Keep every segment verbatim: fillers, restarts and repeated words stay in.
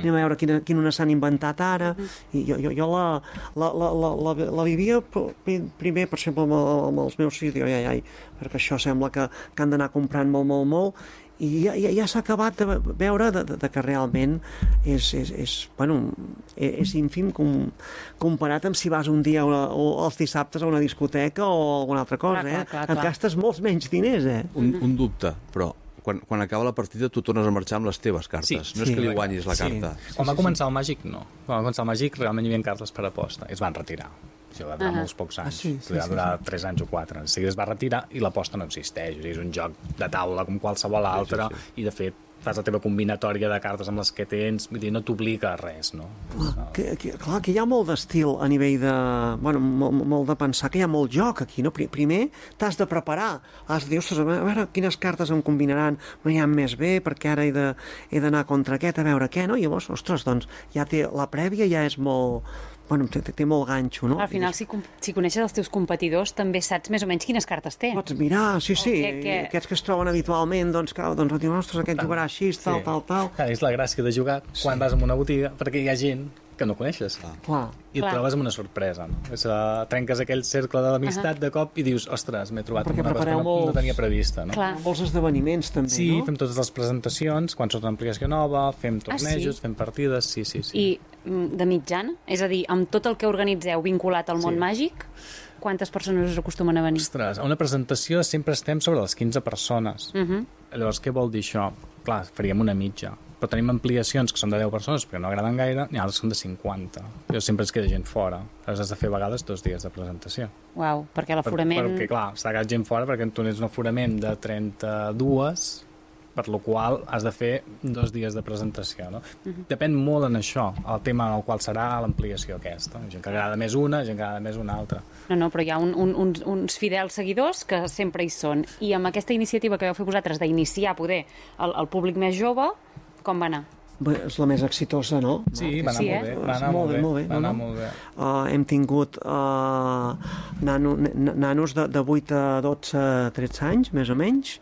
anem a veure quina, quina s'han inventat ara, i jo, jo, jo la, la, la, la, la, la vivia primer, per exemple, amb, amb els meus fills, dic, ai, ai, perquè això sembla que, que han d'anar comprant molt, molt, molt, i ja, ja, ja s'ha acabat de veure de, de, de que realment és, és, és, bueno, és ínfim com, comparat amb si vas un dia una, o els dissabtes a una discoteca o alguna altra cosa, clar, eh? Clar, clar, et gastes molts menys diners, eh? Un, un dubte, però quan, quan acaba la partida tu tornes a marxar amb les teves cartes, sí, no és sí, que li guanyis la carta. Sí. Quan va començar el Màgic, no. Quan va començar el Màgic realment hi havia cartes per aposta i es van retirar. Això va durar uh-huh. molts pocs anys, ah, sí, sí, va durar sí, sí. tres anys o quatre. En seguida es va retirar i l'aposta no existeix. És un joc de taula com qualsevol altre, sí, sí, sí. I de fet fas la teva combinatòria de cartes amb les que tens, vull dir, no t'obliga a res, no? Clar, que, que, clar, que hi ha molt d'estil a nivell de... Bueno, molt, molt de pensar que hi ha molt joc aquí, no? Primer t'has de preparar, has de dir, ostres, a veure quines cartes em combinaran, m'aniran més bé, perquè ara he de, he d'anar contra aquest, a veure què, no? I llavors, ostres, doncs, ja té, la prèvia ja és molt... Bueno, té, té molt ganxo, no? Al final, si, si coneixes els teus competidors, també saps més o menys quines cartes té. Pots mirar, sí, sí, que, que... aquests que es troben habitualment, doncs, que, doncs diuen, ostres, aquest jugarà així, tal, sí. tal, tal. Clar, és la gràcia de jugar quan sí. vas a una botiga, perquè hi ha gent que no coneixes. Clar. I et Clar. trobes amb una sorpresa, no? És, uh, trenques aquell cercle de l'amistat uh-huh. de cop i dius, ostres, m'he trobat perquè una cosa que no, molts... no tenia prevista, no? Clar. Molts esdeveniments, també, sí, no? Sí, fem totes les presentacions, quan surt una ampliació nova, fem tornejos, ah, sí? fem partides, sí, sí, sí. I de mitjana? És a dir, amb tot el que organitzeu vinculat al món sí. màgic, quantes persones us acostumen a venir? Ostres, a una presentació sempre estem sobre les quinze persones. Uh-huh. Llavors, què vol dir això? Clar, faríem una mitja. Però tenim ampliacions que són de deu persones perquè no agraden gaire, i altres són de cinquanta. Jo sempre es queda gent fora. Llavors has de fer a vegades dos dies de presentació. Uau, perquè l'aforament... Per, perquè, clar, s'ha quedat gent fora perquè tu tens un aforament de trenta-dos, per la qual has de fer dos dies de presentació, no? Uh-huh. Depèn molt en això, el tema en el qual serà l'ampliació aquesta. Gent que agrada més una, gent que agrada més una altra. No, no, però hi ha un, un, uns, uns fidels seguidors que sempre hi són. I amb aquesta iniciativa que vau fer vosaltres d'iniciar poder el, el públic més jove, com va anar? Bé, és la més exitosa, no? Sí, va anar sí, molt eh? bé. Va anar molt bé, molt bé. Va anar no, no? molt bé. Uh, hem tingut uh, nano, nanos de, de vuit a dotze, tretze anys, més o menys,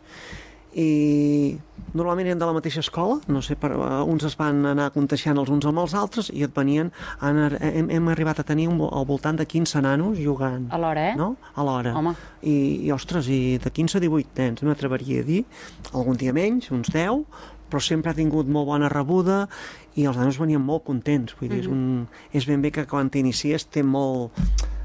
i normalment eren de la mateixa escola, no sé, per, uh, uns es van anar contagiant els uns amb els altres i et venien, han, hem, hem arribat a tenir un, al voltant de quinze nanos jugant. A l'hora, eh? No? A l'hora. Home. I, i ostres, i de quinze a divuit nens, m'atreveria a dir, algun dia menys, uns deu, però sempre ha tingut molt bona rebuda i els nanos venien molt contents, vull dir, mm-hmm. és, un, és ben bé que quan t'inicies té molt...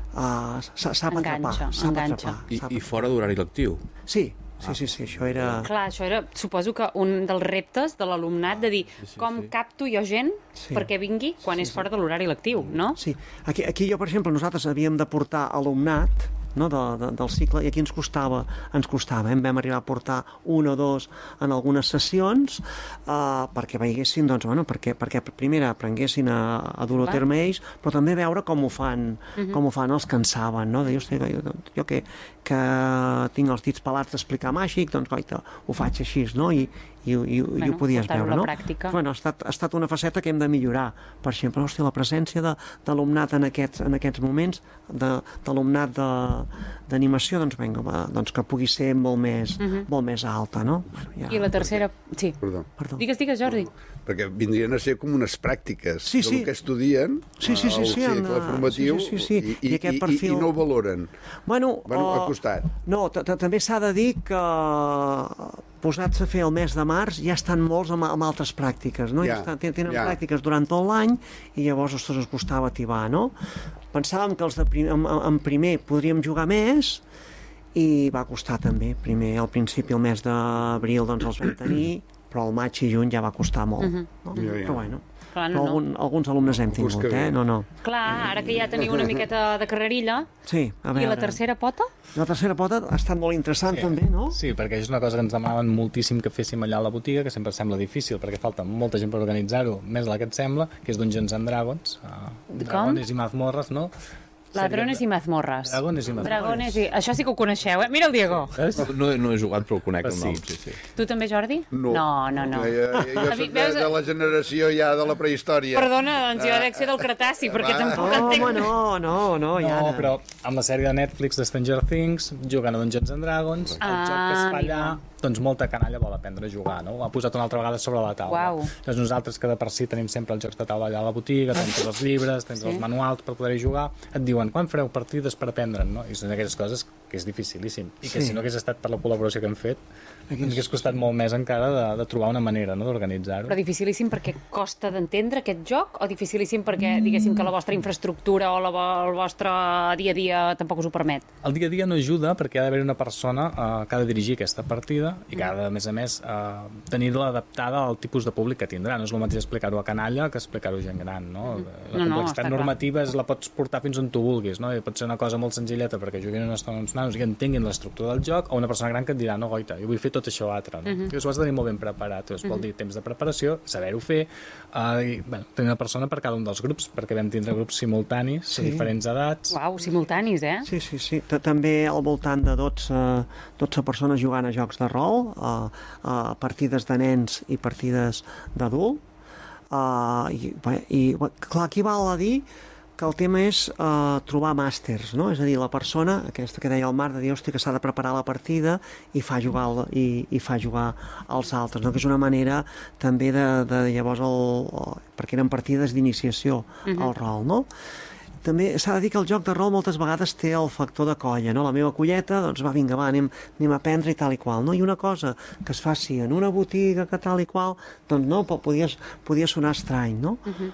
Uh, sap atrapar, sap atrapar. I, I fora d'horari lectiu? Sí, sí, sí, sí, això era... Clar, això era, suposo que un dels reptes de l'alumnat de dir sí, sí, com sí. capto jo gent sí. perquè vingui quan sí, és fora de l'horari lectiu, no? Sí, aquí, aquí jo, per exemple, nosaltres havíem de portar alumnat, no, de, de, del cicle, i aquí ens costava, ens costava, eh? Vam arribar a portar un o dos en algunes sessions uh, perquè veiessin, doncs, bueno, perquè, perquè primer aprenguessin a, a dur-ho a terme ells, però també veure com ho fan, uh-huh. com ho fan els que en saben, no? De, hosti, jo, jo que, que tinc els dits pelats d'explicar màgic, doncs, goita, ho faig així, no? I, i, i, bueno, i ho podies veure, no? Bueno, ha estat, ha estat una faceta que hem de millorar. Per exemple, hosti, la presència de, d'alumnat en aquests, en aquests moments, de, d'alumnat de, d'animació, doncs, venga, va, doncs que pugui ser molt més, uh-huh. molt més alta, no? Bueno, ja... I la tercera... Sí. Perdó. Perdó. Digues, digues, Jordi. Perdó. Perquè vindrien a ser com unes pràctiques sí, sí. del que estudien sí, sí, sí, al sí, cicle en, formatiu sí, sí, sí, sí. I, i, I, aquest perfil... i, i no ho valoren. Bueno, bueno uh, ha costat. No, també s'ha de dir que posats a fer el mes de març ja estan molts amb, amb altres pràctiques, no? Ja, ja estan, tenen ja. pràctiques durant tot l'any i llavors, ostres, ens costava ativar, no? Pensàvem que els de prim, en, en primer podríem jugar més i va costar també. Primer, al principi, el mes d'abril, doncs els vam tenir, però al maig i juny ja va costar molt. Uh-huh. No? Ja, ja. Però bueno, clar, no, algun, no. alguns alumnes hem tingut, eh? No, no. Clar, ara que ja teniu una miqueta de carrerilla. Sí, a veure. I la tercera pota? La tercera pota ha estat molt interessant, sí. també, no? Sí, perquè és una cosa que ens demanaven moltíssim que féssim allà a la botiga, que sempre sembla difícil, perquè falta molta gent per organitzar-ho, més la que et sembla, que és Dungeons and Dragons. Uh, Dragones i mazmorres, no? Ladrones i mazmorres. Dragones i mazmorres. Dragones i... Això sí que ho coneixeu, eh? Mira el Diego. No, no he jugat, però ho conec el sí. nom. Sí, sí. Tu també, Jordi? No. No, no, no. Jo, jo, jo soc de, de la generació ja de la prehistòria. Perdona, doncs jo dec ser del Cretaci, perquè tampoc no, entenc... No, no, no, ja. No, però amb la sèrie de Netflix de Stranger Things, jugant a Dungeons and Dragons, ah, el joc que es fa allà doncs molta canalla vol aprendre a jugar, no? Ho ha posat una altra vegada sobre la taula. Uau. Doncs nosaltres, que de per si tenim sempre els jocs de taula allà a la botiga, tenim tots els llibres, tenim sí. els manuals per poder-hi jugar, et diuen, quan fareu partides per aprendre'n, no? I són aquelles coses que és dificilíssim. I que sí. si no hagués estat per la col·laboració que hem fet, ens hagués costat molt més encara de, de trobar una manera, no?, d'organitzar-ho. Però dificilíssim perquè costa d'entendre aquest joc o dificilíssim perquè, diguéssim, que la vostra infraestructura o la, el vostre dia a dia tampoc us ho permet? El dia a dia no ajuda perquè ha d'haver una persona uh, que ha de dirigir aquesta partida i que ha de, a més a més, uh, tenir-la adaptada al tipus de públic que tindrà. No és el mateix explicar-ho a canalla que explicar-ho a gent gran, no? La no, complexitat no, normativa és, la pots portar fins on tu vulguis, no? I pot ser una cosa molt senzilleta perquè juguin una estona uns nanos i entenguin l'estructura del joc, o una persona gran que et dirà, no, goita, jo vull fer tot això altre, no? Uh -huh. I ho has de tenir molt ben preparat. Llavors, vol dir temps de preparació, saber-ho fer, uh, i, bueno, tenir una persona per cada un dels grups, perquè vam tindre grups simultanis, sí. de diferents edats. Uau, simultanis, eh? Sí, sí, sí. També al voltant de dotze, dotze persones jugant a jocs de rol, a, a partides de nens i partides d'adult. Uh, i, i, clar, aquí val a dir que el tema és uh, trobar màsters, no? És a dir, la persona, aquesta que deia el Marc, de dir, hosti, que s'ha de preparar la partida i fa jugar, el, i, i fa jugar als altres, no? Que és una manera també de, de llavors, el, el, perquè eren partides d'iniciació uh-huh. al rol, no? També s'ha de dir que el joc de rol moltes vegades té el factor de colla, no? La meva colleta, doncs va, vinga, va, anem, anem a aprendre i tal i qual, no? I una cosa que es faci en una botiga que tal i qual, doncs no, podia, podia sonar estrany, no? Uh-huh.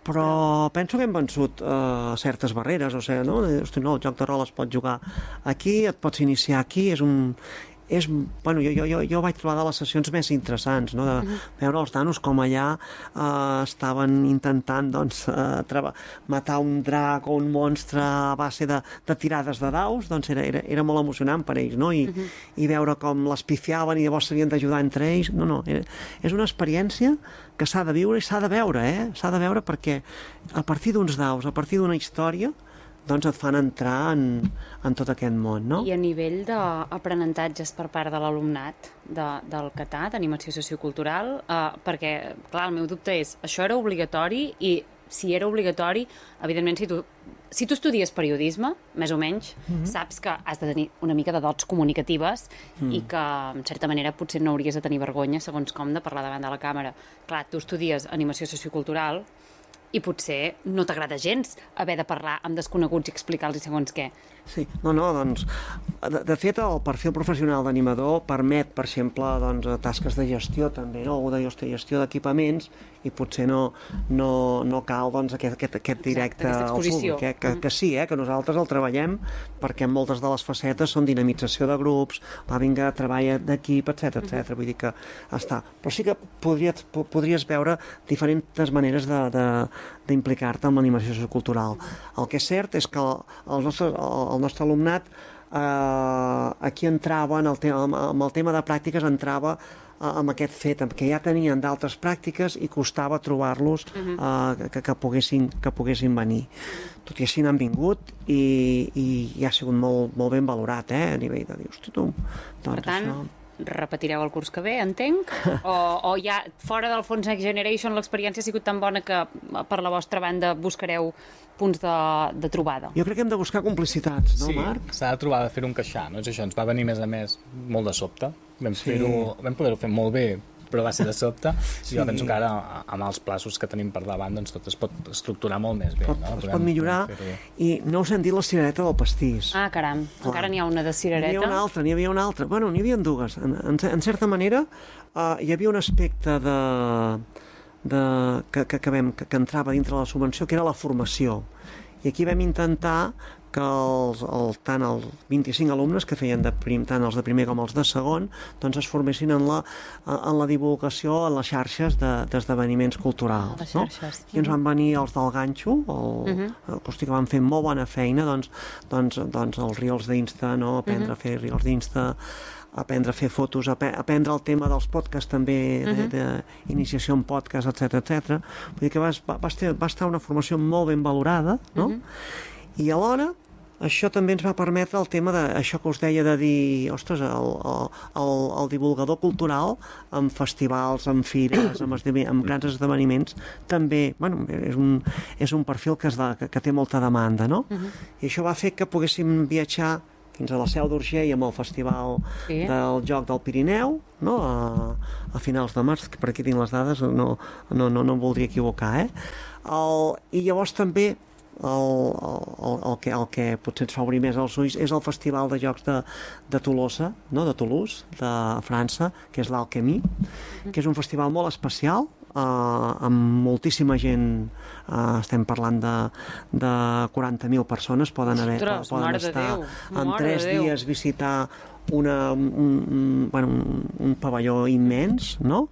Però penso que hem vençut uh, certes barreres, o sigui, no? Hosti, no, el joc de rol es pot jugar aquí, et pots iniciar aquí, és un... És, bueno, jo, jo, jo vaig trobar de les sessions més interessants, no? De uh-huh. veure els nanos com allà uh, estaven intentant doncs, uh, treba, matar un drac o un monstre a base de, de tirades de daus, doncs era, era, era molt emocionant per ells, no? I, uh-huh. i veure com les pifiaven i llavors s'havien d'ajudar entre ells, no, no, era, és una experiència que s'ha de viure i s'ha de veure, eh? S'ha de veure perquè a partir d'uns daus, a partir d'una història, doncs et fan entrar en, en tot aquest món, no? I a nivell d'aprenentatges per part de l'alumnat de, del Catà, d'animació sociocultural, eh, perquè, clar, el meu dubte és, això era obligatori i si era obligatori, evidentment, si tu, si tu estudies periodisme, més o menys, mm-hmm. saps que has de tenir una mica de dots comunicatives mm. i que, en certa manera, potser no hauries de tenir vergonya, segons com, de parlar davant de la càmera. Clar, tu estudies animació sociocultural i potser no t'agrada gens haver de parlar amb desconeguts i explicar-los segons què. Sí, no, no, doncs, de, de fet, el perfil professional d'animador permet, per exemple, doncs, tasques de gestió també, no? O de gestió d'equipaments, i potser no, no, no cal doncs, aquest, aquest, aquest directe al públic, eh? que, que sí, eh? Que nosaltres el treballem perquè moltes de les facetes són dinamització de grups, va, vinga, treballa d'equip, etcètera, etcètera. Vull dir que està. Però sí que podries, podries veure diferents maneres de, de, d'implicar-te en l'animació sociocultural. El que és cert és que el nostre, el nostre alumnat eh, aquí entrava, en el tema, amb el tema de pràctiques, entrava amb aquest fet, que ja tenien d'altres pràctiques i costava trobar-los uh-huh. uh, que, que, poguessin, que poguessin venir. Tot i així n'han vingut i, i ha sigut molt, molt ben valorat, eh, a nivell de dir, hosti, tu... Doncs per tant, això... repetireu el curs que ve, entenc? O, o ja, fora del fons Next Generation, l'experiència ha sigut tan bona que per la vostra banda buscareu punts de, de trobada? Jo crec que hem de buscar complicitats, no, sí, Marc? Sí, s'ha de trobar de fer un queixar, no? És això, ens va venir més a més molt de sobte. Vam, sí. vam poder-ho fer molt bé, però va ser de sobte, sí. I jo penso que ara, amb els plaços que tenim per davant, doncs tot es pot estructurar molt més bé. Pot, no? Es pot millorar, i no us hem dit la cirereta del pastís. Ah, caram, clar. Encara n'hi ha una de cirereta? N'hi havia una altra, n'hi havia una altra. Bueno, n'hi havia dues. En, en, en certa manera, uh, hi havia un aspecte de, de, que, que, que, vam, que, que entrava dintre la subvenció, que era la formació. I aquí vam intentar que els, el, tant els vint-i-cinc alumnes que feien de prim, tant els de primer com els de segon, doncs es formessin en la, en la divulgació en les xarxes d'esdeveniments de, culturals. Les xarxes. No? I ens van venir els del Ganxo, el, uh-huh. el, que van fer molt bona feina, doncs, doncs, doncs els reels d'Insta, no? Aprendre uh-huh. a fer reels d'Insta, aprendre a fer fotos, aprendre el tema dels podcasts també, uh-huh. d'iniciació en podcast, etcètera, etcètera. Vull dir que va, va, estar, va estar una formació molt ben valorada, no? Uh-huh. I alhora això també ens va permetre el tema de això que us deia de dir, ostres, el, el, el, el divulgador cultural amb festivals, amb fires, amb, amb grans esdeveniments, també, bueno, és un, és un perfil que, es de, que, que té molta demanda, no? Uh-huh. I això va fer que poguéssim viatjar fins a la Seu d'Urgell amb el Festival sí. del Joc del Pirineu, no? a, a finals de març, que per aquí tinc les dades, no, no, no, no em voldria equivocar, eh? El, I llavors també el, el, el, que, el que potser ens fa obrir més els ulls és el Festival de Jocs de, de Tolosa, no? de Toulouse, de França, que és l'Alchemy, que és un festival molt especial, Uh, amb moltíssima gent, uh, estem parlant de, de quaranta mil persones poden, haver, Ostres, poden estar Déu, en tres dies visitar una, un, un, bueno, un, un pavelló immens, no?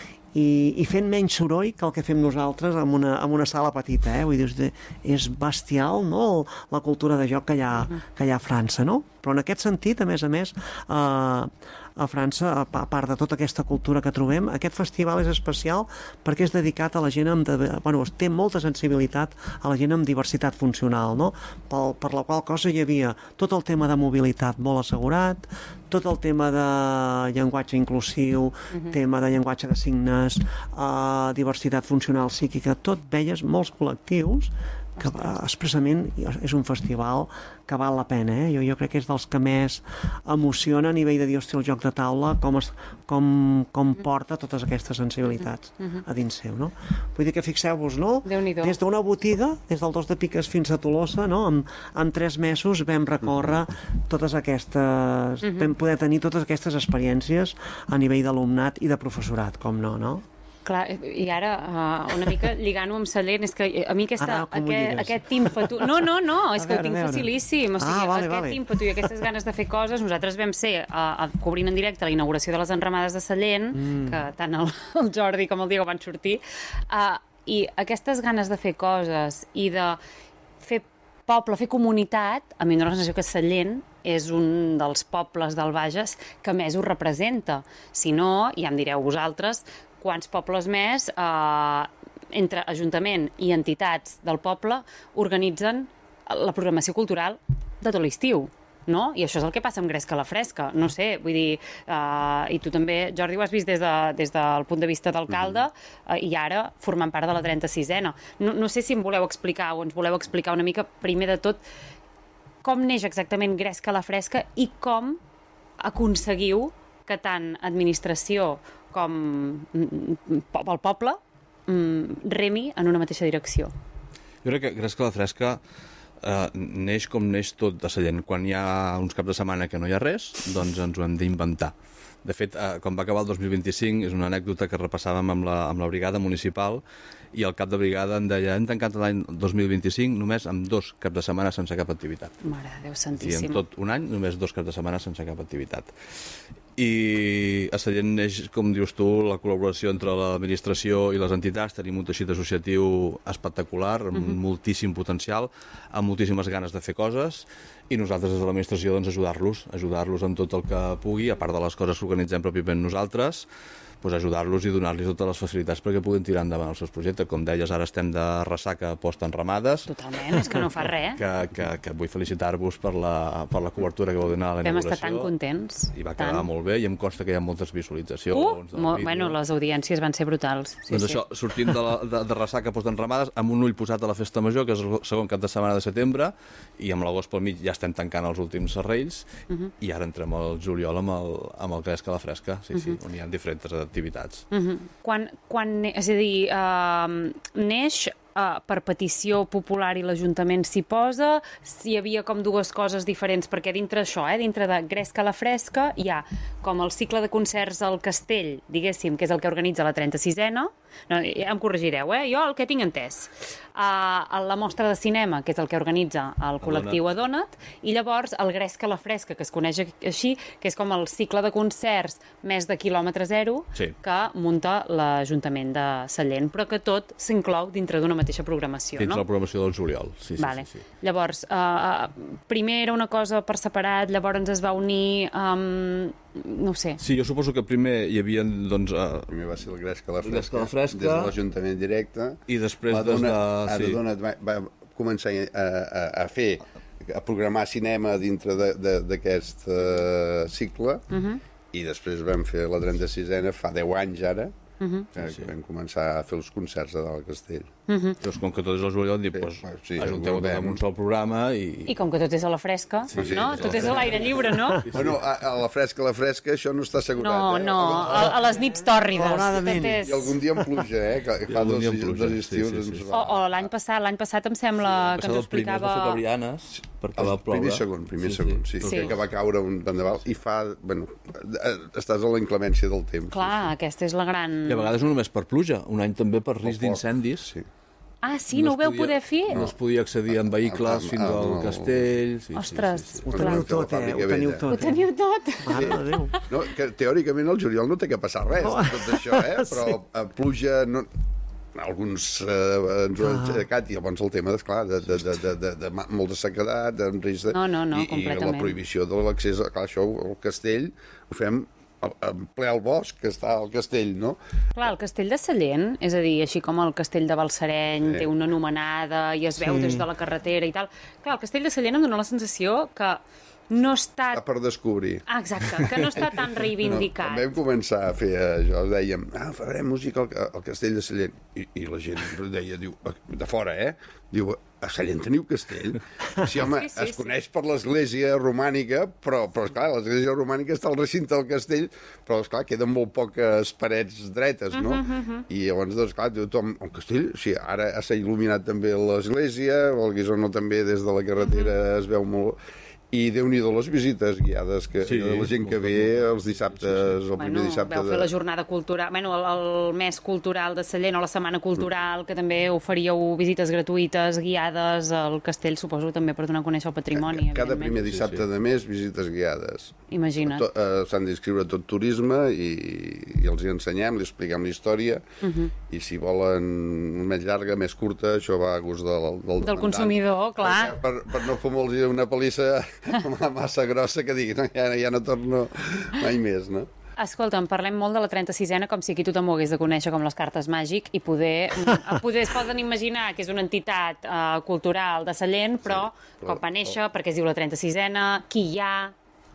I, i fent menys soroll que el que fem nosaltres en una, en una sala petita, eh? Vull dir, és bestial, no?, la cultura de joc que hi ha, que hi ha a França, no? Però en aquest sentit, a més a més, eh, a França, a part de tota aquesta cultura que trobem, aquest festival és especial perquè és dedicat a la gent amb... De, bueno, té molta sensibilitat a la gent amb diversitat funcional, no? Per, per la qual cosa hi havia tot el tema de mobilitat molt assegurat, tot el tema de llenguatge inclusiu, uh-huh. tema de llenguatge de signes, uh, diversitat funcional psíquica, tot veies molts col·lectius que uh, expressament és un festival que val la pena, eh? jo, jo crec que és dels que més emociona a nivell de dir, hosti, el joc de taula, com, es, com, com porta totes aquestes sensibilitats uh-huh. a dins seu, no? Vull dir que fixeu-vos, no? Des d'una botiga, des del Dos de Piques fins a Tolosa, no? En, en tres mesos vam recórrer totes aquestes... Uh-huh. vam poder tenir totes aquestes experiències a nivell d'alumnat i de professorat, com no, no? Clar, i ara, uh, una mica lligant-ho amb Sallent, és que a mi aquesta, ara, aquest, aquest ímpetu... No, no, no, és que veure, ho tinc facilíssim. O sigui, ah, vale, aquest vale. ímpetu i aquestes ganes de fer coses, nosaltres vam ser uh, cobrint en directe la inauguració de les enramades de Sallent, mm. que tant el, el Jordi com el Diego van sortir, uh, i aquestes ganes de fer coses i de fer poble, fer comunitat, a mi em dóna la sensació que Sallent és un dels pobles del Bages que més ho representa. Si no, ja em direu vosaltres, quants pobles més, eh, entre Ajuntament i entitats del poble, organitzen la programació cultural de tot l'estiu, no? I això és el que passa amb Gresca a la Fresca. No sé, vull dir, eh, i tu també, Jordi, ho has vist des, de, des del punt de vista d'alcalde, eh, i ara formant part de la trenta-sisena. No, no sé si em voleu explicar o ens voleu explicar una mica, primer de tot, com neix exactament Gresca a la Fresca i com aconseguiu que tant administració com el poble remi en una mateixa direcció. Jo crec que Gresca a la Fresca eh, neix com neix tot de Sallent. Quan hi ha uns caps de setmana que no hi ha res, doncs ens ho hem d'inventar. De fet, eh, quan va acabar el dos mil vint-i-cinc, és una anècdota que repassàvem amb la, amb la brigada municipal, i el cap de brigada em deia, hem tancat l'any dos mil vint-i-cinc només amb dos caps de setmana sense cap activitat. Mare de Déu santíssim. I en tot un any només dos caps de setmana sense cap activitat. I a Sallent neix, com dius tu, la col·laboració entre l'administració i les entitats. Tenim un teixit associatiu espectacular, amb uh-huh. moltíssim potencial, amb moltíssimes ganes de fer coses, i nosaltres des de l'administració doncs, ajudar-los, ajudar-los en tot el que pugui, a part de les coses que organitzem pròpiament nosaltres, doncs ajudar-los i donar-los totes les facilitats perquè puguin tirar endavant els seus projectes. Com deies, ara estem de ressaca post-enramades. Totalment, és que no fa res. Que, que, que vull felicitar-vos per la, per la cobertura que vau donar a la inauguració. Vam estar tan contents. I va quedar tant. molt bé, i em consta que hi ha moltes visualitzacions. Uh, mo, bueno, les audiències van ser brutals. Sí, doncs sí. això, sortint de, la, de, de ressaca post-enramades, amb un ull posat a la Festa Major, que és el segon cap de setmana de setembre, i amb l'agost pel mig ja estem tancant els últims serrells, uh-huh. i ara entrem al juliol amb el, amb el Gresca a la Fresca, sí, uh-huh. sí, on hi ha diferents activitats. Uh-huh. Quan, quan, és a dir, uh, neix uh, per petició popular i l'Ajuntament s'hi posa, si hi havia com dues coses diferents, perquè dintre això, eh, dintre de Gresca a la Fresca, hi ha com el cicle de concerts al Castell, diguéssim, que és el que organitza la trenta-sisena, no, ja em corregireu, eh? Jo el que tinc entès. Uh, la mostra de cinema, que és el que organitza el col·lectiu Adona't, i llavors el Gresca a la Fresca, que es coneix així, que és com el cicle de concerts més de quilòmetre zero, sí. que munta l'Ajuntament de Sallent, però que tot s'inclou dintre d'una mateixa programació, dintre no? la programació del juliol, sí, vale. sí, sí, sí. Llavors, uh, primer era una cosa per separat, llavors es va unir amb... no ho sé. Sí, jo suposo que primer hi havia, doncs... Uh, primer va ser el Gresca a la Fresca, Gresca a la Fresca, des de l'Ajuntament directe. I després des de... Sí. Adona't va, va començar a, a, a fer, a programar cinema dintre d'aquest uh, cicle, uh-huh. i després vam fer la trenta-sisena fa deu anys ara, uh-huh. que, sí, sí. vam començar a fer els concerts a dalt del castell. Uh-huh. Llavors, com que tot és al juliol, dic, doncs, sí, ajunteu tot en un sol programa i... I com que tot és a la fresca, sí, sí, no? Tot és a l'aire lliure, no? Sí, sí. Bueno, a, a la fresca, a la fresca, això no està assegurat. No, eh? no, a, a les nits tòrrides. És... I algun dia amb pluja, eh? Que fa dos, dos estius. Sí, sí, sí. O, o l'any passat, l'any passat em sembla que ens explicava... El primer va fer perquè va ploure. Primer segon, primer sí, segon, sí. sí. sí. Que va caure un vendaval i fa... Bueno, estàs a la inclemència del temps. Clar, aquesta és la gran... I a vegades no només per pluja, un any també per risc d'incendis. Sí. Ah, sí? No, no ho veu poder fer? No es podia accedir en vehicles fins al no. castell... Sí, Ostres! Sí, sí, sí. Ho teniu tot, eh? Ho teniu tot. Ho teniu tot. Mare de Déu. No, que teòricament el juliol no té que passar res, oh. tot això, eh? Però sí. pluja... No... Alguns eh, ens ho han aixecat, i llavors el tema, esclar, de, de, de, de, de, de molta sequedat, de risc de... No, no, no, i, completament. I la prohibició de l'accés, clar, això, al castell, ho fem en ple al bosc, que està al castell, no? Clar, el castell de Sallent, és a dir, així com el castell de Balsareny sí. té una anomenada i es veu sí. des de la carretera i tal. Clar, el castell de Sallent em dona la sensació que no està... Està per descobrir. Ah, exacte, que no està tan reivindicat. No, vam començar a fer això, dèiem, ah, farem música al, al castell de Sallent. I, I la gent deia, diu, de fora, eh? Diu, a Sallent teniu castell? Sí, home, sí, sí, es coneix sí. per l'església romànica, però, però esclar, l'església romànica està al recinte del castell, però, esclar, queden molt poques parets dretes, no? Uh -huh, uh -huh. I llavors, doncs, clar, diu, Tom, el castell, sí, ara s'ha il·luminat també l'església, el Guisonó també des de la carretera uh -huh. es veu molt... I Déu-n'hi-do les visites guiades, que sí, la gent que ve els dissabtes, sí, sí. el primer bueno, dissabte... Vau fer de... la jornada cultural, bueno, el, el mes cultural de Sallent o la setmana cultural, mm. que també oferíeu visites gratuïtes, guiades al castell, suposo, també per donar a conèixer el patrimoni. Cada primer dissabte sí, sí. de mes, visites guiades. Imagina't. Eh, S'han d'inscriure tot turisme i, i els hi ensenyem, li expliquem la història, uh -huh. i si volen més llarga, més curta, això va a gust del, del, del consumidor, clar. Per, per no fumar-los una palissa massa grossa que digui, no, ja, ja no torno mai més, no? Escolta'm, parlem molt de la trenta-sisena com si aquí tothom ho hagués de conèixer com les cartes màgic i poder, poder es poden imaginar que és una entitat uh, cultural de Sallent, però, sí, però com va néixer, oh. perquè es diu la trenta-sisena, qui hi ha...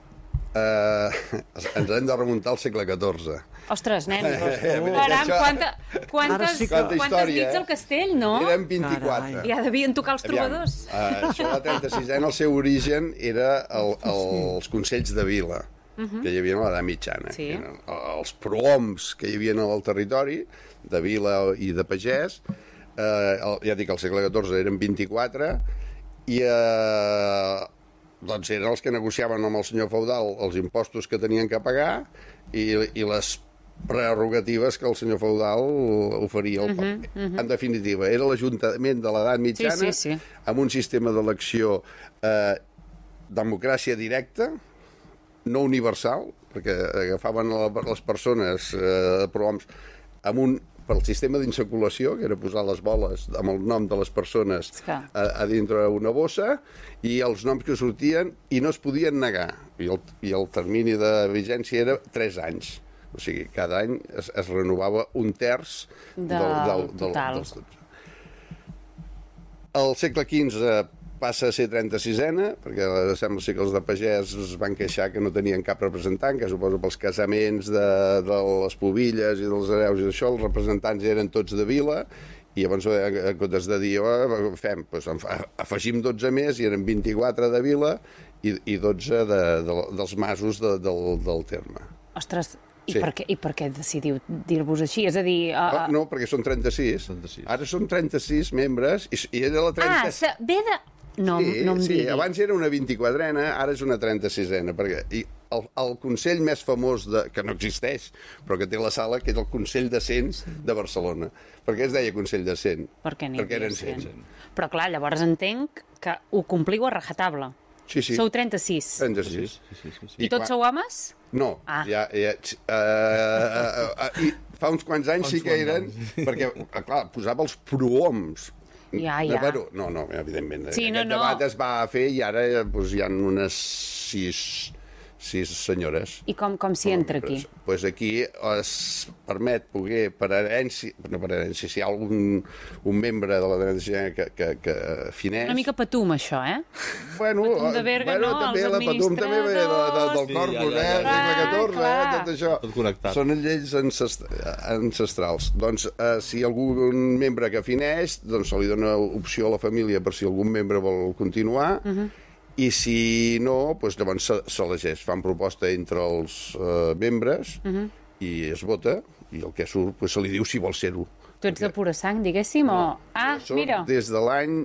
Uh, ens hem de remuntar al segle catorze. Ostres, nen, oh. Caram, quanta, quantes, sí que... quantes nits al castell, no? Eren vint-i-quatre. Ja devien tocar els trobadors. Aviam, uh, això de la trenta-sisena, el seu origen era el, el, els consells de vila, uh -huh. que hi havia a l'edat mitjana. Sí. Els prohoms que hi havia al territori, de vila i de pagès, eh, el, ja dic, al segle catorze eren vint-i-quatre, i... Eh, doncs eren els que negociaven amb el senyor feudal els impostos que tenien que pagar i, i les prerrogatives que el senyor feudal oferia al poble. Uh -huh, uh -huh. En definitiva, era l'Ajuntament de l'edat mitjana, sí, sí, sí. amb un sistema d'elecció eh, democràcia directa, no universal, perquè agafaven les persones eh, prohoms amb un pel sistema d'insaculació, que era posar les boles amb el nom de les persones a, a dintre una bossa, i els noms que sortien, i no es podien negar. I el, i el termini de vigència era tres anys. O sigui, cada any es, es renovava un terç del, del, del, del, dels dotze. El segle quinze passa a ser trenta-sisena, perquè sembla ser que els de pagès es van queixar que no tenien cap representant, que suposo pels casaments de, de les pobilles i dels hereus i això, els representants eren tots de vila, i llavors, en comptes de dir, oh, fem, doncs, afegim dotze més, i eren vint-i-quatre de vila i, i dotze de, de, dels masos de, del, del terme. Ostres, i, sí. per què, i per què decidiu dir-vos així? És a dir... Uh, no, no, perquè són trenta-sis. trenta-sis. Ara són trenta-sis membres, i, i era la trenta... Ah, ve de... No, sí, no em sí, digui. Abans era una vint-i-quatrena, ara és una trenta-sisena, perquè i el, el Consell més famós, de, que no existeix, però que té la sala, que és el Consell de Cent de Barcelona. Per què es deia Consell de Cent? Perquè, perquè eren cent. Però clar, llavors entenc que ho compliu a rajatabla. Sí, sí. Sou trenta-sis. trenta-sis. Sí, sí, sí, sí. I, I tots quan... sou homes? No, ah. ja... ja uh, uh, uh, i fa uns quants anys uns sí que eren, perquè, clar, posava els prohoms. Ja, ja. Bueno, no, no, evidentment. Sí, Aquest no, no. debat es va fer i ara doncs, hi ha unes sis sis senyores. I com, com s'hi entra aquí? Doncs pues aquí es permet poder, per herència, no per herència, si hi ha algun un membre de la trenta-sisena que, que, que fineix... Una mica patum, això, eh? Bueno, patum de Berga, bueno, no? també Els la patum també ve de, de, del Sí, corpus, ja, ja, eh? ja. Del segle catorze, eh? Tot això. Tot connectat. Són lleis ancest ancestrals. Doncs, eh, si algun membre que fineix, doncs se li dona opció a la família per si algun membre vol continuar, uh -huh. i si no, doncs llavors s'elegeix, fan proposta entre els uh, membres uh -huh. i es vota, i el que surt doncs, se li diu si vol ser-ho. Tu ets de pura sang, diguéssim, o... No, ah, soc mira. des de l'any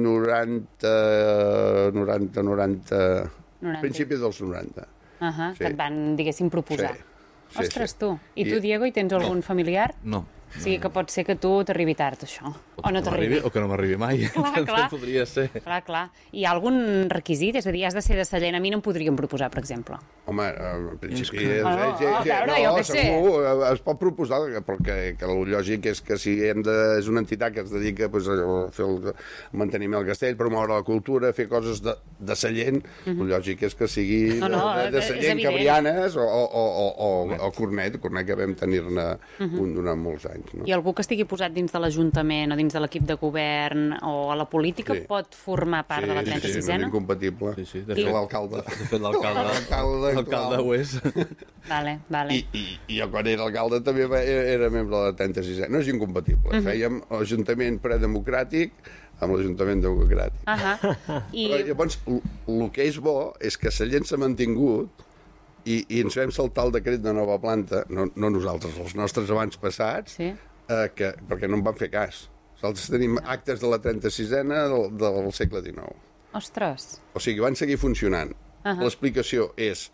noranta, noranta, noranta, noranta. principi dels noranta. Uh -huh, Sí. que et van, diguéssim, proposar. Sí. Sí, Ostres, sí. tu. I tu, I- Diego, hi tens algun familiar? No. O sigui que pot ser que tu t'arribi tard, això. O no t'arribi. O que no m'arribi mai. Clar, clar. Podria ser. Clar, clar. Hi ha algun requisit? És a dir, has de ser de Sallent. A mi no em podrien proposar, per exemple. Home, en principi... que- És, Oh, és, oh, és, a veure, no, jo què sé. segur, es pot proposar, perquè que el lògic és que si hem de, és una entitat que es dedica pues, a fer el manteniment del castell, promoure la cultura, fer coses de, de Sallent, mm -hmm. el lògic és que sigui No, no, de, de és Sallent, evident. Cabrianes o, o, o, o, o Cornet, Cornet que vam tenir-ne mm -hmm. un durant molts anys. No? I algú que estigui posat dins de l'Ajuntament o dins de l'equip de govern o a la política Sí. pot formar part de la Sí, trenta-sisena? no és incompatible. Sí, sí, de És fet- l'alcalde. De fet, l'alcalde... L'alcalde L'alcalde ho és. Vale, vale. I, i, i jo quan era alcalde també va, era membre de la trenta-sisena. No és incompatible. Uh -huh. Fèiem l'Ajuntament predemocràtic amb l'Ajuntament democràtic. Uh -huh. I... Però llavors, el que és bo és que Sallent s'ha mantingut i, i ens vam saltar el decret de nova planta, no, no nosaltres, els nostres abans passats, Sí. eh, que, perquè no en van fer cas. Nosaltres tenim actes de la trenta-sisena del, del segle dinou. Ostres. O sigui, van seguir funcionant. Uh -huh. L'explicació és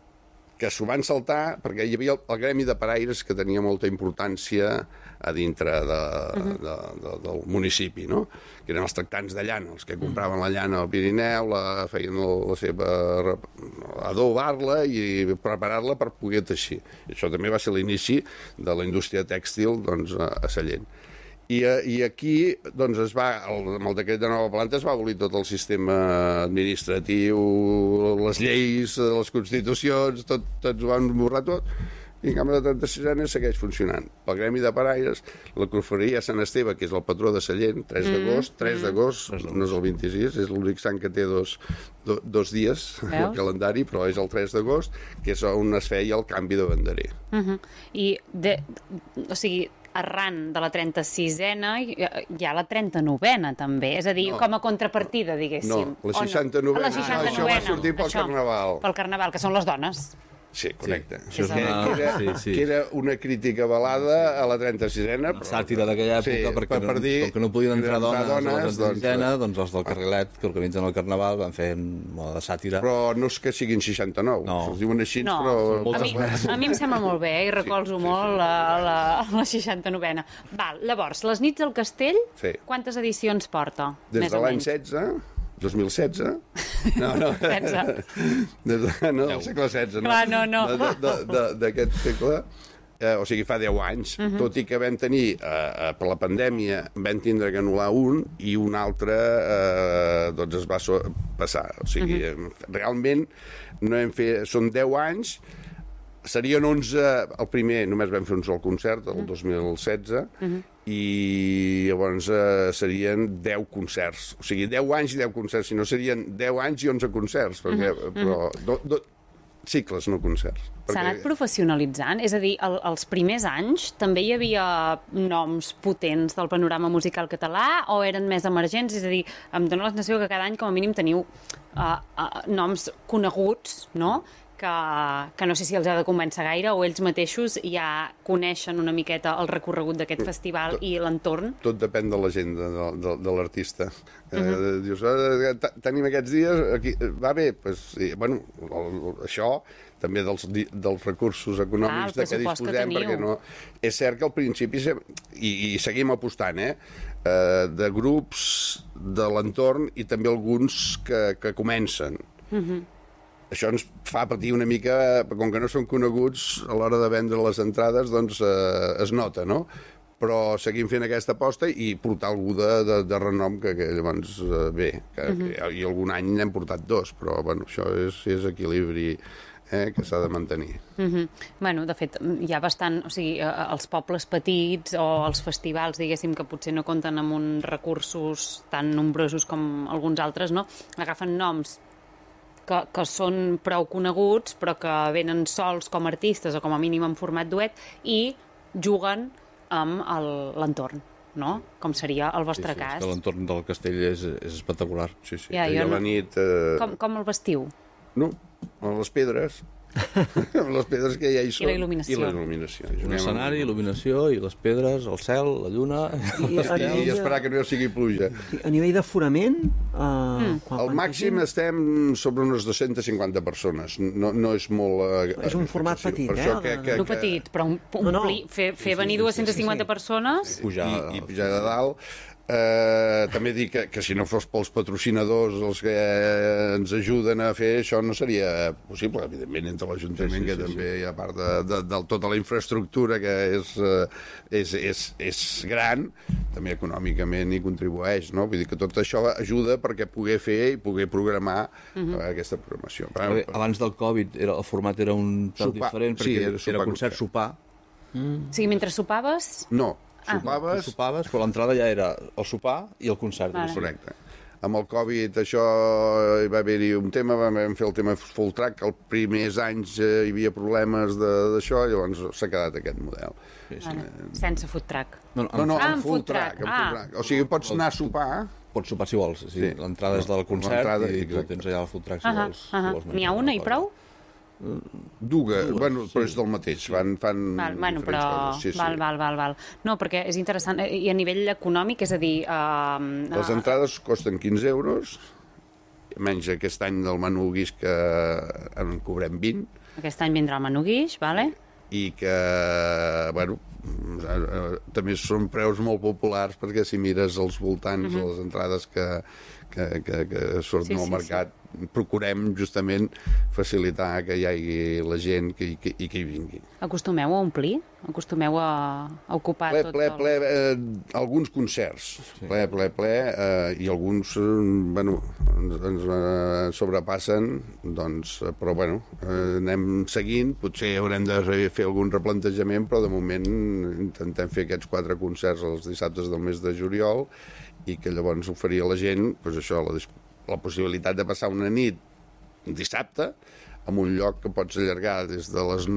que s'ho van saltar perquè hi havia el, el gremi de paraires que tenia molta importància a dintre de, uh -huh. de, de, del municipi, no? Que eren els tractants de llana, els que compraven la llana al Pirineu, la, feien la, la seva... adobar-la i preparar-la per poder teixir. I això també va ser l'inici de la indústria tèxtil doncs, a, a Sallent. I, I aquí, doncs, es va, el, amb el decret de nova planta es va abolir tot el sistema administratiu, les lleis, les constitucions, tot, tots ho van borrar tot, i en canvi la trenta-sisena segueix funcionant. Pel gremi de paraires, la Cofreria Sant Esteve, que és el patró de Sallent, tres d'agost, tres d'agost, no és el vint-i-sis, és l'únic sant que té dos, do, dos dies al calendari, però és el tres d'agost, que és on es feia el canvi de banderer. Uh -huh. I, de, o sigui, arran de la trenta-sisena hi ha la trenta-novena també, és a dir, No. com a contrapartida, diguéssim. No, la O seixanta-novena. La seixanta-novena. Això va sortir pel Això, Carnaval. Pel Carnaval, que són les dones. Sí, correcte. Sí, Això això és que, una- que, era, sí, sí. que era una crítica velada a la trenta-sisena. Una sàtira d'aquella època, Sí, perquè per- no, per dir com que no podien entrar dones, dones, a la doncs, trenta-sisena, doncs, els del Carrilet, que organitzen el Carnaval, van fer un mode de sàtira. Però no és que siguin seixanta-nou, No. es diuen així, No, però... a moltes mi, més. a mi em sembla molt bé, eh? I recolzo sí, molt sí, la, la, la seixanta-novena. Val, llavors, les nits al castell, Sí. quantes edicions porta? Des més de o l'any menys? setze, dos mil setze... No, no. setze. Des de, no, del segle setze, no. Clar, no, no. De- de- de- D'aquest segle, eh, o sigui, fa deu anys, uh -huh. tot i que vam tenir, eh, eh, per la pandèmia, vam tindre que anul·lar un i un altre eh, doncs es va so passar. O sigui, uh -huh. realment no hem fet... Són deu anys, serien onze, el primer només vam fer un sol concert, el dos mil setze, uh -huh. i llavors eh, serien deu concerts. O sigui, deu anys i deu concerts, si no serien deu anys i onze concerts, perquè, uh -huh. però... Do, do, cicles, no concerts. S'ha anat professionalitzant? És a dir, el, els primers anys també hi havia noms potents del panorama musical català o eren més emergents? És a dir, em dóna la sensació que cada any com a mínim teniu uh, uh, noms coneguts, no?, que, que no sé si els ha de convèncer gaire o ells mateixos ja coneixen una miqueta el recorregut d'aquest festival tot, i l'entorn. Tot depèn de l'agenda de, de, de l'artista. Uh -huh. eh, dius, eh, tenim aquests dies, aquí, va bé, pues, sí, bueno, el, això també dels, dels recursos econòmics ah, de què disposem, perquè no... És cert que al principi, i, i seguim apostant, eh, eh, de grups de l'entorn i també alguns que, que comencen. Uh -huh. Això ens fa patir una mica, com que no són coneguts, a l'hora de vendre les entrades, doncs eh, es nota, no? Però seguim fent aquesta aposta i portar algú de, de, de renom que, que llavors eh, bé, que, uh -huh. que, i algun any n'hem portat dos, però bueno, això és, és equilibri eh, que s'ha de mantenir. Mm-hmm. Bueno, de fet, hi ha bastant... O sigui, els pobles petits o els festivals, diguéssim, que potser no compten amb uns recursos tan nombrosos com alguns altres, no? Agafen noms que, que són prou coneguts, però que venen sols com a artistes o com a mínim en format duet i juguen amb l'entorn, no? Com seria el vostre sí, sí, cas. És que l'entorn del castell és, és espectacular. Sí, sí. Ja, I a la no... nit... Eh... Com, com el vestiu? No, a les pedres. Les pedres que ja hi són. I la il·luminació. I la il·luminació. Un escenari, il·luminació, i les pedres, el cel, la lluna... I, I, i esperar que no sigui pluja. A nivell d'aforament... Uh, mm. Al màxim estem sobre unes dues-centes cinquanta persones. No, no és molt... Uh, és un format petit, per eh? Que, que, no que... petit, però un, un no, no. Pli, fer, fer venir dues-centes cinquanta sí, sí, sí. persones... I, pujar, i, i pujar de dalt... Eh, també dic que, que si no fos pels patrocinadors els que ens ajuden a fer això no seria possible, evidentment entre l'Ajuntament sí, sí, que sí, també sí. Hi ha part de, de, de tota la infraestructura que és, és, és, és gran, també econòmicament hi contribueix, no? Vull dir que tot això ajuda perquè poder fer i poder programar uh-huh. aquesta programació. Bé, abans del Covid era, el format era un tal diferent perquè sí, era, era concert-sopar. Mm. O sigui, mentre sopaves... No, sopaves... Ah. Sopaves, però l'entrada ja era el sopar i el concert. Vale. Correcte. Amb el Covid això hi va haver-hi un tema, vam fer el tema full track, els primers anys eh, hi havia problemes d'això, llavors s'ha quedat aquest model. Sí, sí. Vale. Sense food track. No, no, no ah, amb full track. track, ah. track. O sigui, pots anar a sopar... Pots sopar si vols, sí. sí. L'entrada és del concert i tu tens allà el food track si uh -huh. vols. Uh -huh. si vols N'hi ha una i prou? Duga, Dues, bueno, però és del mateix, sí. fan, fan val, bueno, però... sí, sí. Val, val, val, val. No, perquè és interessant, i a nivell econòmic, és a dir... Uh, Les entrades costen quinze euros, menys aquest any del menú guix que en cobrem vint. Aquest any vindrà el menú guix, vale? I que, bueno, també són preus molt populars perquè si mires als voltants, uh-huh. les entrades que, que, que, que surten sí, al sí, mercat, sí. procurem justament facilitar que hi hagi la gent que, que, i que hi vingui. Acostumeu a omplir? Acostumeu a, a ocupar ple, tot ple, el... Ple, eh, alguns concerts, sí. ple, ple, ple, eh, i alguns, eh, bueno, ens, ens eh, sobrepassen, doncs, eh, però, bueno, eh, anem seguint, potser haurem de fer algun replantejament, però de moment intentem fer aquests quatre concerts els dissabtes del mes de juliol i que llavors oferir a la gent, doncs això, la, la possibilitat de passar una nit un dissabte en un lloc que pots allargar des de les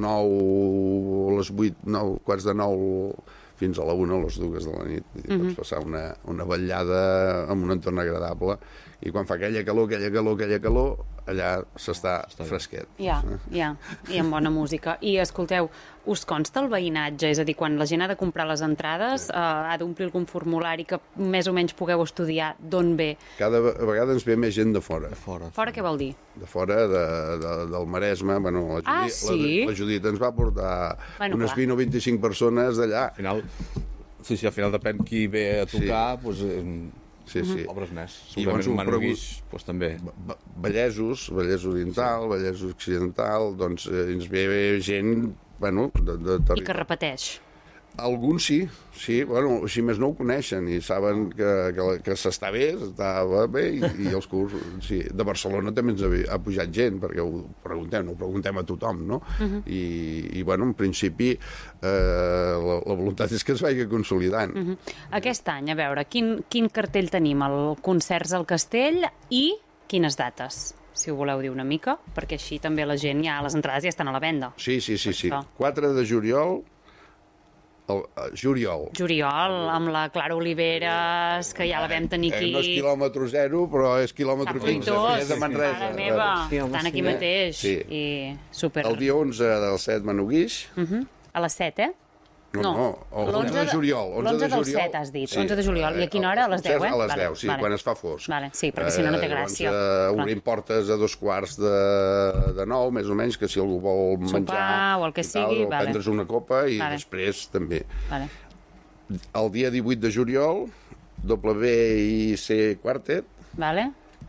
nou, les vuit, nou, quarts de nou fins a la una o les dues de la nit. I uh-huh. Pots passar una, una vetllada en un entorn agradable i quan fa aquella calor, aquella calor, aquella calor, allà s'està fresquet. Ja, ja, i amb bona música. I escolteu, us consta el veïnatge? És a dir, quan la gent ha de comprar les entrades, sí. eh, ha d'omplir algun formulari que més o menys pugueu estudiar d'on ve? Cada vegada ens ve més gent de fora. De fora, fora què vol dir? De fora, de, de, del Maresme. Bueno, la, Judit, ah, sí? la, la Judit ens va portar bueno, unes clar. vint o vint-i-cinc persones d'allà. Al final, sí, sí, al final depèn qui ve a tocar, sí. doncs... Sí, sí. Obres més. I llavors un Manu Guix, doncs també. Vallesos, Vallès Oriental, sí. Vallès Occidental, doncs eh, ens ve gent, bueno, de, de territori. I que repeteix. Alguns sí, sí, bueno, si més no ho coneixen i saben que, que, que s'està bé, s'estava bé, i, i els curs, sí. De Barcelona també ens ha, ha pujat gent, perquè ho preguntem, no ho preguntem a tothom, no? Uh-huh. I, i, bueno, en principi, eh, la, la voluntat és que es vagi consolidant. Uh-huh. Aquest any, a veure, quin, quin cartell tenim? El Concerts al Castell i quines dates? Si ho voleu dir una mica, perquè així també la gent ja, les entrades ja estan a la venda. Sí, sí, sí, sí. quatre de juliol, el, uh, juliol. Juliol, amb la Clara Oliveres, que ja la vam tenir aquí. Eh, no és quilòmetre zero, però és quilòmetre quinze. És de Manresa. Mare meva, sí, estan aquí mateix. Sí. I super... El dia onze del set, Manu Guix. Uh-huh. A les set, eh? No, no, l'onze de juliol. L'onze del set, has dit. Sí. onze de juliol. I a quina hora? A les deu, eh? A les deu, sí, vale. Quan es fa fosc. Vale. Sí, perquè si no, no té gràcia. Llavors, uh, obrim portes a dos quarts de, de nou, més o menys, que si algú vol menjar... Sopar o el que sigui, tal, o vale. prendre's una copa i vale. després també. Vale. El dia divuit de juliol, W I C Quartet. Vale.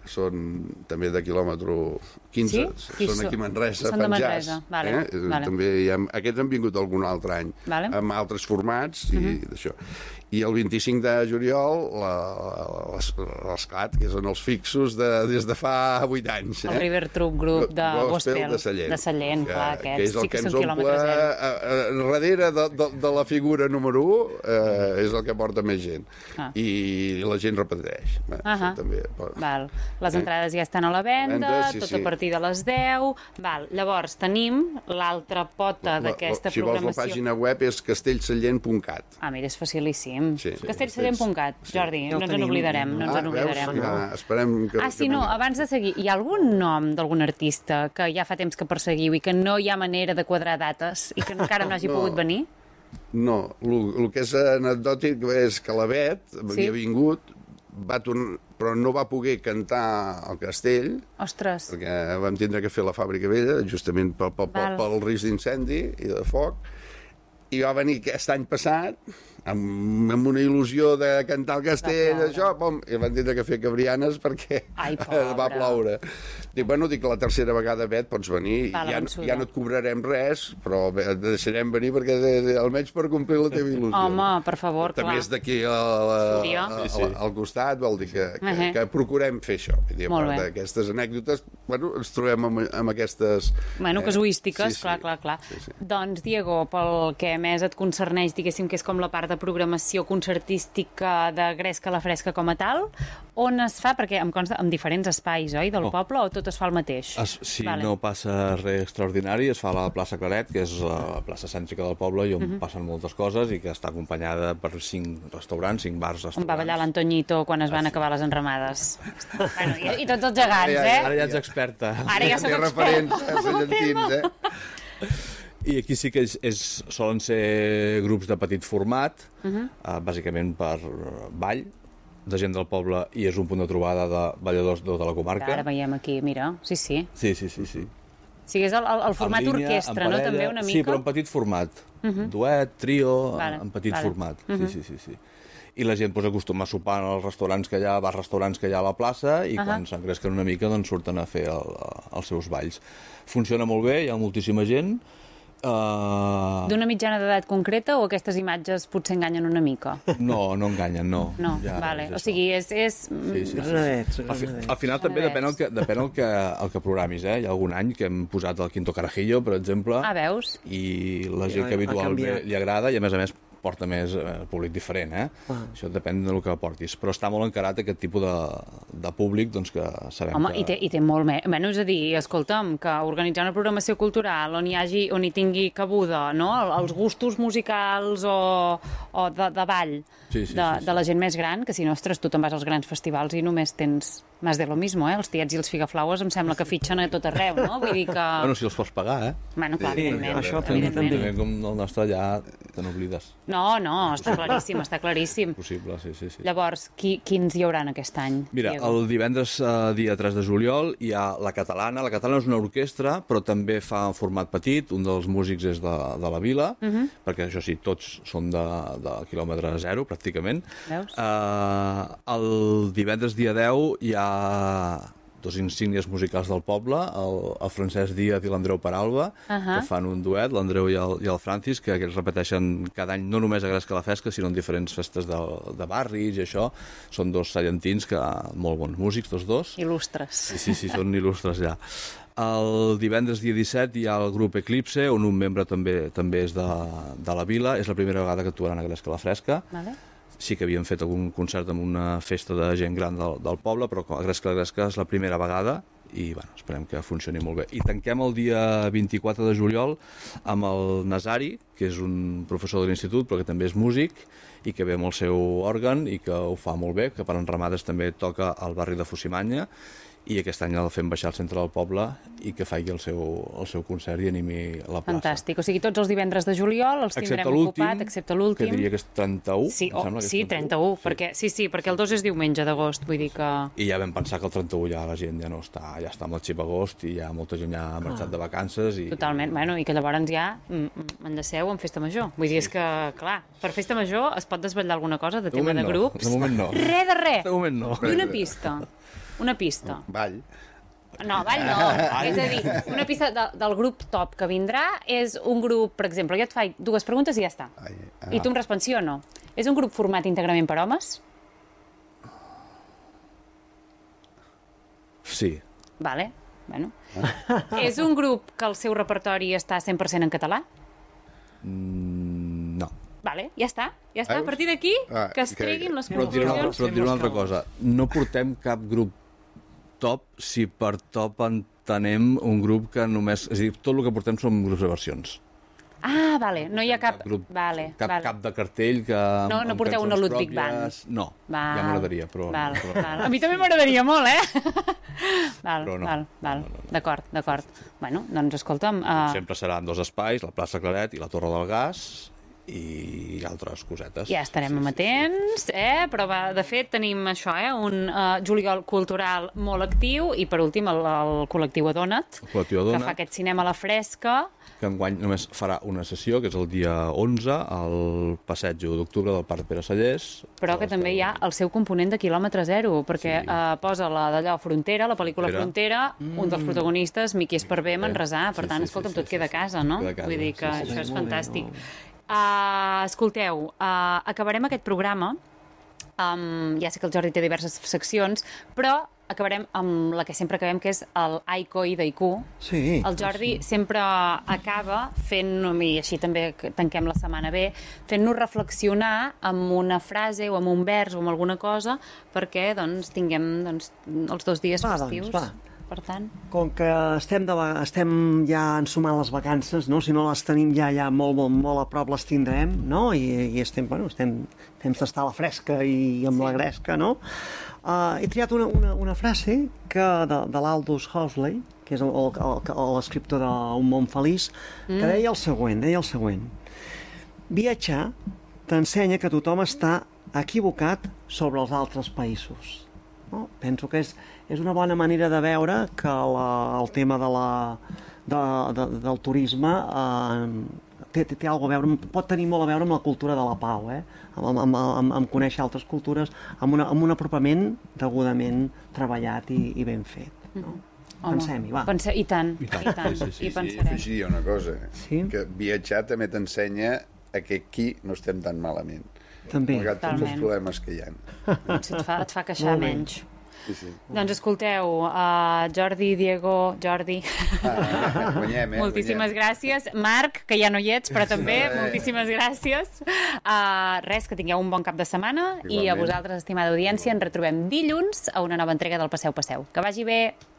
que són també de quilòmetre quinze, sí? són aquí a Manresa, són de Manresa. Fanjàs. Vale, eh? vale. També hi ha, aquests han vingut algun altre any, vale. amb altres formats i uh-huh. d'això. I el vint-i-cinc de juliol, l'Esclat, que són els fixos de, des de fa vuit anys. Eh? El River Troop Group de Gospel, de Sallent, de Sallent que, clar, aquests que és el sí que, que ens són omple, a, a, darrere de, de, de la figura número u, eh, és el que porta més gent. Ah. I, I la gent repeteix. Eh, uh -huh. també, Val. Les entrades ja estan a la venda, venda sí, tot sí. a partir de les deu. Val. Llavors, tenim l'altra pota d'aquesta si programació. Si vols, la pàgina web és castellsallent punt cat. Ah, mira, és facilíssim. Sí. castellsallent punt cat, sí. Jordi, ja no ens en oblidarem. No ens ah, en oblidarem. Veus? Ja, esperem que... Ah, sí, no, abans de seguir, hi ha algun nom d'algun artista que ja fa temps que perseguiu i que no hi ha manera de quadrar dates i que encara no hagi no. pogut venir? No, el que és anecdòtic és que la Bet havia sí? vingut, va tornar, però no va poder cantar al castell. Ostres. Perquè vam tindre que fer la fàbrica vella, justament pel, pel, pel, pel risc d'incendi i de foc, i va venir aquest any passat amb, amb una il·lusió de cantar al castell, això, pom, i van tindre que fer cabrianes perquè Ai, va ploure. Dic, bueno, dic, la tercera vegada, Bet, pots venir, va, ja, ja no et cobrarem res, però et deixarem venir perquè almenys per complir la teva il·lusió. Home, per favor, clar. També és d'aquí al costat, vol dir que, que, uh -huh. que procurem fer això. Dir, a part d'aquestes anècdotes, bueno, ens trobem amb, amb aquestes... Bueno, eh, casuístiques, sí, clar, sí. clar, clar. Sí, sí. Doncs, Diego, pel que més et concerneix, diguéssim que és com la part de programació concertística de Gresca la Fresca com a tal, on es fa, perquè em consta, en diferents espais, oi, del oh. poble, o tot es fa el mateix? Es, si vale. no passa res extraordinari, es fa a la plaça Claret, que és la plaça cèntrica del poble i on uh -huh. passen moltes coses i que està acompanyada per cinc restaurants, cinc bars, restaurants. On va ballar l'Antoñito quan es van ah, sí. acabar les enramades. bueno, i, I tots els gegants, eh? Ara ja, ara ja ets experta. Ara ja soc experta. Referents, sallentins, eh? I aquí sí que és, és, solen ser grups de petit format, uh -huh. uh, bàsicament per ball, de gent del poble, i és un punt de trobada de balladors de tota la comarca. Ara veiem aquí, mira, sí, sí. Sí, sí, sí, sí. O sigui, és el, el, el format línia, orquestra, no? També una mica? Sí, però en petit format. Uh -huh. Duet, trio, vale, en petit vale. format. Uh -huh. Sí, sí, sí, sí. I la gent pues, acostuma a sopar als restaurants que hi ha, als restaurants que hi ha a la plaça, i uh -huh. quan s'engresquen una mica doncs surten a fer el, els seus balls. Funciona molt bé, hi ha moltíssima gent. Uh... D'una mitjana d'edat concreta o aquestes imatges potser enganyen una mica? No, no enganyen, no. No, ja, vale. Ja o sigui, és... és... Sí, sí, sí. Al, fi, al final també depèn el que, depèn el que, el que programis, eh? Hi ha algun any que hem posat el Quinto Carajillo, per exemple. Ah, veus? I la gent que habitualment li agrada, i a més a més porta més eh, públic diferent, eh? Ah. Això depèn del que portis. Però està molt encarat aquest tipus de, de públic, doncs que sabem Home, que... Home, i té, i té molt més... Bueno, és a dir, escolta'm, que organitzar una programació cultural on hi hagi, on hi tingui cabuda, no?, els gustos musicals o, o de, de ball sí, sí, de, sí, sí. de la gent més gran, que si no, ostres, tu te'n vas als grans festivals i només tens... Més de lo mismo, eh? Els tiets i els figaflaues em sembla que fitxen a tot arreu, no? Vull dir que... Bueno, si els pots pagar, eh? Bueno, clar, sí, evidentment. Això també, també. Com el nostre ja te n'oblides. No, no, està claríssim, està claríssim. Possible, sí, sí, sí. Llavors, qui, quins hi haurà aquest any? Mira, Diego? El divendres, eh, dia tres de juliol, hi ha la Catalana. La Catalana és una orquestra, però també fa un format petit. Un dels músics és de, de la Vila, uh -huh. perquè això sí, tots són de, de quilòmetre zero, pràcticament. Veus? Eh, el divendres, dia deu, hi ha dos insígnies musicals del poble, el, el Francesc Díaz i l'Andreu Peralba, uh -huh. que fan un duet, l'Andreu i, el, i el Francis, que aquests repeteixen cada any, no només a Gresca la Fresca, sinó en diferents festes de, de barris i això. Són dos sallentins, que molt bons músics, tots dos. Il·lustres. Sí, sí, sí, són il·lustres ja. El divendres, dia disset, hi ha el grup Eclipse, on un membre també també és de, de la Vila. És la primera vegada que actuaran a Gresca la Fresca. Vale. Sí que havíem fet algun concert amb una festa de gent gran del, del poble, però a Gresca la Gresca és la primera vegada i bueno, esperem que funcioni molt bé. I tanquem el dia vint-i-quatre de juliol amb el Nasari, que és un professor de l'institut però que també és músic i que ve amb el seu òrgan i que ho fa molt bé, que per enramades també toca al barri de Fusimanya, i aquest any el fem baixar al centre del poble i que faci el seu, el seu concert i animi la plaça. Fantàstic. O sigui, tots els divendres de juliol els tindrem ocupat, excepte l'últim. Que diria que és trenta-u. Sí, oh, sí trenta-u, sí. Perquè, sí, sí, perquè el dos és diumenge d'agost, vull dir que... I ja vam pensar que el trenta-u ja la gent ja no està, ja està amb el xip agost i ja molta gent ja ha marxat ah. de vacances. I... Totalment, bueno, i que llavors ja endeceu en festa major. Vull dir, és que, clar, per festa major es pot desvetllar alguna cosa de, de tema de grups? No. De moment no. Res de res. De moment no. I una pista. una pista. Ball. No, ball no. És a dir, una pista de, del grup top que vindrà és un grup, per exemple, jo et faig dues preguntes i ja està. Ai, ah. I tu em respons sí o no. És un grup format íntegrament per homes? Sí. Vale, bueno. Ah. És un grup que el seu repertori està cent per cent en català? Mm, no. Vale, ja està. Ja està. A partir d'aquí, ah, que es treguin les conclusions. Però et diré una altra cosa. No portem cap grup top si per top entenem un grup que només... És a dir, tot el que portem són grups de versions. Ah, vale, no hi ha cap... Cap, grup, vale, cap, vale. cap de cartell que... No, no porteu una Ludwig Band. No, val, ja m'agradaria, però... Val, però... val. A mi també m'agradaria molt, eh? val, però no. val, val. No, no, no. D'acord, d'acord. Bueno, doncs escolta'm... Uh... Sempre seran dos espais, la plaça Claret i la Torre del Gas, i altres cosetes. Ja estarem sí, amatents, sí, sí. eh? Però va, de fet tenim això, eh? Un uh, juliol cultural molt actiu i per últim el, el col·lectiu Adona't, el col·lectiu Adona't, que fa aquest cinema a la fresca, que enguany només farà una sessió, que és el dia onze, al passeig d'octubre del Parc Pere Sallés. Però que també hi ha el seu component de quilòmetre zero, perquè sí. uh, posa la d'allò Frontera, la pel·lícula Frontera, mm. un dels protagonistes, Miqui Esparvé, Manresà, per sí, tant, sí, escolta'm, sí, sí, tot queda a casa, no? Casa, vull dir que sí, sí, això sí, és fantàstic. Uh, escolteu, uh, acabarem aquest programa, um, ja sé que el Jordi té diverses seccions, però acabarem amb la que sempre acabem, que és el Aiko i d'Aiku. Sí. El Jordi sí. sempre acaba fent, i així també tanquem la setmana bé, fent-nos reflexionar amb una frase o amb un vers o amb alguna cosa perquè doncs, tinguem doncs, els dos dies va, festius. Doncs, va. Per tant... Com que estem, de, estem ja ensumant les vacances, no? Si no les tenim ja, ja molt, molt, molt a prop les tindrem, no? I, i estem, bueno, estem, estem d'estar a la fresca i amb sí. la gresca, no? Uh, he triat una, una, una frase que de, de l'Aldous Huxley, que és l'escriptor d'Un món feliç, mm. que deia el següent, deia el següent. Viatjar t'ensenya que tothom està equivocat sobre els altres països. No? Penso que és, és una bona manera de veure que la, el tema de la, de, de, del turisme eh, té, té, té alguna a veure, pot tenir molt a veure amb la cultura de la pau, eh? amb, amb, amb, amb conèixer altres cultures, amb, una, amb un apropament degudament treballat i, i ben fet. No? Home, pensem-hi, va. Pense, I tant, i tant, i, tant, sí, sí, i pensarem. I afegiria una cosa, sí? que viatjar també t'ensenya a que aquí no estem tan malament. També. Malgrat tots els problemes que hi ha. Doncs et fa, et fa queixar menys. Sí, sí. Doncs escolteu, uh, Jordi, Diego, Jordi, ah, guanyem, eh? moltíssimes guanyem. gràcies. Marc, que ja no hi ets, però també sí, moltíssimes gràcies. Uh, res, que tingueu un bon cap de setmana. Igualment. I a vosaltres, estimada audiència, ens retrobem dilluns a una nova entrega del Passeu Passeu. Que vagi bé!